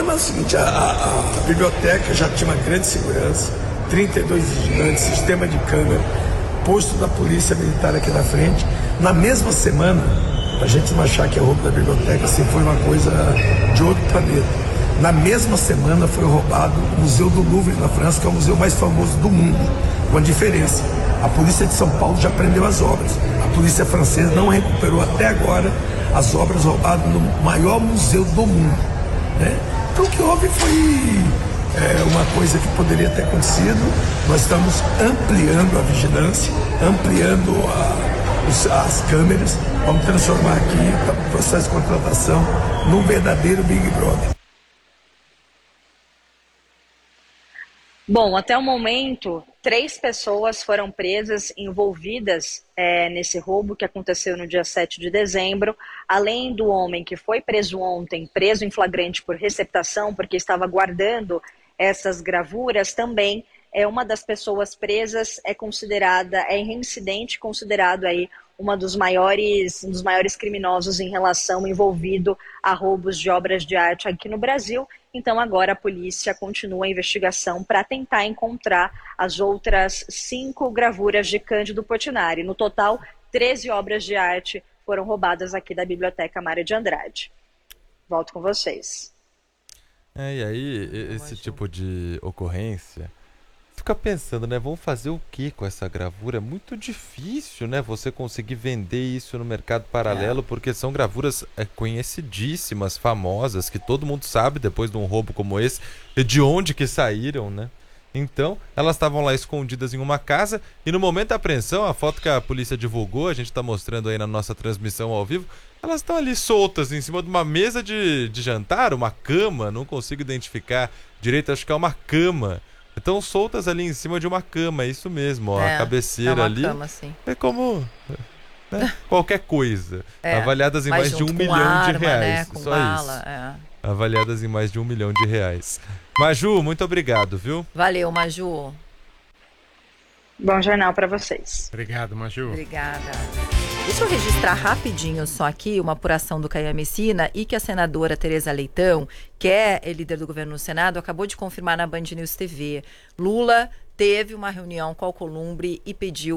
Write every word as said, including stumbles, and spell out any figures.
problema é o seguinte, a, a, a biblioteca já tinha uma grande segurança, trinta e dois vigilantes, sistema de câmera, posto da polícia militar aqui na frente. Na mesma semana, a gente não achar que é roubo da biblioteca, assim, foi uma coisa de outro planeta. Na mesma semana foi roubado o Museu do Louvre na França, que é o museu mais famoso do mundo, com a diferença. A polícia de São Paulo já prendeu as obras. A polícia francesa não recuperou até agora as obras roubadas no maior museu do mundo, né? Então o que houve foi é, uma coisa que poderia ter acontecido. Nós estamos ampliando a vigilância, ampliando a, os, as câmeras, vamos transformar aqui o processo de contratação num verdadeiro Big Brother. Bom, até o momento, três pessoas foram presas envolvidas é, nesse roubo que aconteceu no dia sete de dezembro, além do homem que foi preso ontem, preso em flagrante por receptação, porque estava guardando essas gravuras, também é uma das pessoas presas, é considerada, é reincidente, considerado aí uma dos maiores, um dos maiores criminosos em relação envolvido a roubos de obras de arte aqui no Brasil. Então agora a polícia continua a investigação para tentar encontrar as outras cinco gravuras de Cândido Portinari. No total, treze obras de arte foram roubadas aqui da Biblioteca Mário de Andrade. Volto com vocês. É, e aí, esse tipo de ocorrência, fica pensando, né? Vamos fazer o que com essa gravura? É muito difícil, né? Você conseguir vender isso no mercado paralelo, é. porque são gravuras é, conhecidíssimas, famosas, que todo mundo sabe, depois de um roubo como esse, de onde que saíram, né? Então, elas estavam lá escondidas em uma casa e no momento da apreensão, a foto que a polícia divulgou, a gente está mostrando aí na nossa transmissão ao vivo, elas estão ali soltas em cima de uma mesa de, de jantar, uma cama, não consigo identificar direito, acho que é uma cama. Estão soltas ali em cima de uma cama, é isso mesmo, ó, é, a cabeceira é uma ali cama, sim. É como né, qualquer coisa, é, avaliadas em mais de um milhão arma, de reais, né, com só bala, isso, é. avaliadas em mais de um milhão de reais. Maju, muito obrigado, viu? Valeu, Maju. Bom jornal para vocês. Obrigado, Maju. Obrigada. Deixa eu registrar rapidinho só aqui uma apuração do Caiamicina e que a senadora Tereza Leitão, que é líder do governo no Senado, acabou de confirmar na Band News T V. Lula teve uma reunião com o Alcolumbre e pediu